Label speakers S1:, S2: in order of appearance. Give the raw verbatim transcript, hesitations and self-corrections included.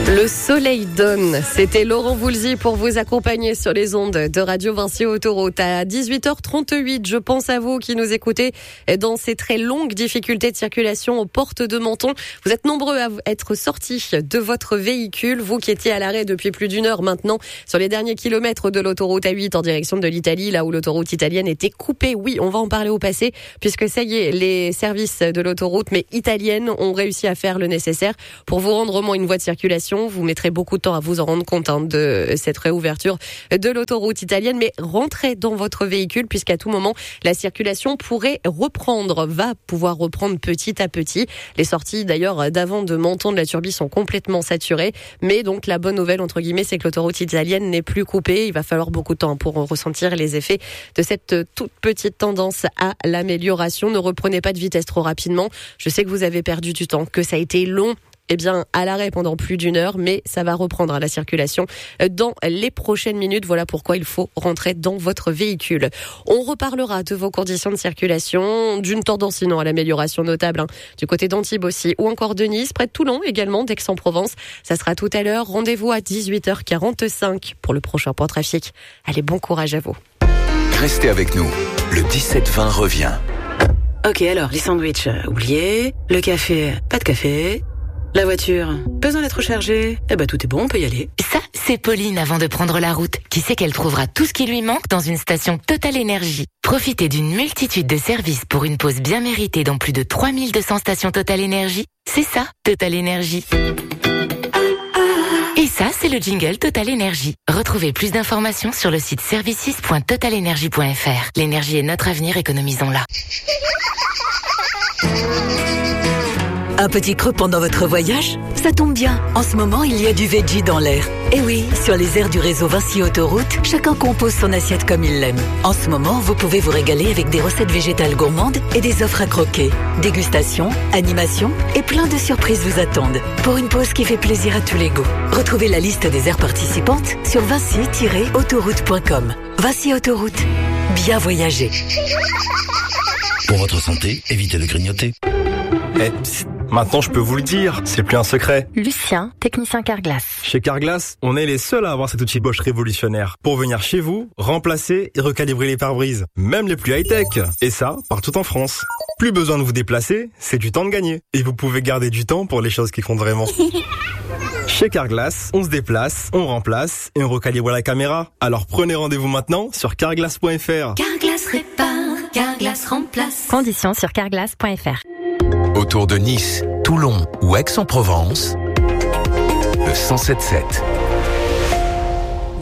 S1: Le soleil donne. C'était Laurent Voulzy pour vous accompagner sur les ondes de Radio Vinci Autoroute. À dix-huit heures trente-huit, je pense à vous qui nous écoutez dans ces très longues difficultés de circulation aux portes de Menton. Vous êtes nombreux à être sortis de votre véhicule, vous qui étiez à l'arrêt depuis plus d'une heure maintenant sur les derniers kilomètres de l'autoroute A huit en direction de l'Italie, là où l'autoroute italienne était coupée. Oui, on va en parler au passé, puisque ça y est, les services de l'autoroute, mais italienne, ont réussi à faire le nécessaire pour vous rendre au moins une voie de circulation. Vous mettrez beaucoup de temps à vous en rendre compte hein, de cette réouverture de l'autoroute italienne, mais rentrez dans votre véhicule puisqu'à tout moment, la circulation pourrait reprendre, va pouvoir reprendre petit à petit. Les sorties d'ailleurs d'avant de Menton de la Turbie sont complètement saturées, mais donc la bonne nouvelle entre guillemets, c'est que l'autoroute italienne n'est plus coupée. Il va falloir beaucoup de temps pour ressentir les effets de cette toute petite tendance à l'amélioration. Ne reprenez pas de vitesse trop rapidement. Je sais que vous avez perdu du temps, que ça a été long. Eh bien, à l'arrêt pendant plus d'une heure, mais ça va reprendre à la circulation dans les prochaines minutes. Voilà pourquoi il faut rentrer dans votre véhicule. On reparlera de vos conditions de circulation, d'une tendance sinon à l'amélioration notable hein, du côté d'Antibes aussi, ou encore de Nice, près de Toulon également, d'Aix-en-Provence. Ça sera tout à l'heure. Rendez-vous à dix-huit heures quarante-cinq pour le prochain point trafic. Allez, bon courage à vous.
S2: Restez avec nous. Le dix-sept vingt revient.
S3: Ok, alors, les sandwichs, euh, oubliés. Le café, pas de café. La voiture, besoin d'être rechargée. Eh ben tout est bon, on peut y aller.
S4: Ça, c'est Pauline avant de prendre la route, qui sait qu'elle trouvera tout ce qui lui manque dans une station Total Énergie. Profitez d'une multitude de services pour une pause bien méritée dans plus de trois mille deux cents stations Total Énergie. C'est ça, Total Énergie. Et ça, c'est le jingle Total Énergie. Retrouvez plus d'informations sur le site services point total énergie point f r. L'énergie est notre avenir, économisons-la.
S5: Un petit creux pendant votre voyage? Ça tombe bien. En ce moment, il y a du veggie dans l'air. Et oui, sur les aires du réseau Vinci Autoroute, chacun compose son assiette comme il l'aime. En ce moment, vous pouvez vous régaler avec des recettes végétales gourmandes et des offres à croquer. Dégustation, animation et plein de surprises vous attendent. Pour une pause qui fait plaisir à tous les goûts. Retrouvez la liste des aires participantes sur vinci tiret autoroute point com. Vinci Autoroute. Bien voyager.
S6: Pour votre santé, évitez de grignoter.
S7: Eh, psst, maintenant je peux vous le dire, c'est plus un secret.
S8: Lucien, technicien Carglass.
S7: Chez Carglass, on est les seuls à avoir cet outil Bosch révolutionnaire pour venir chez vous, remplacer et recalibrer les pare-brises, même les plus high-tech. Et ça, partout en France. Plus besoin de vous déplacer, c'est du temps de gagner. Et vous pouvez garder du temps pour les choses qui comptent vraiment. Chez Carglass, on se déplace, on remplace et on recalibre la caméra. Alors prenez rendez-vous maintenant sur carglass point f r.
S9: Carglass répare, Carglass remplace.
S8: Conditions sur carglass point f r.
S2: Autour de Nice, Toulon ou Aix-en-Provence, le cent sept sept.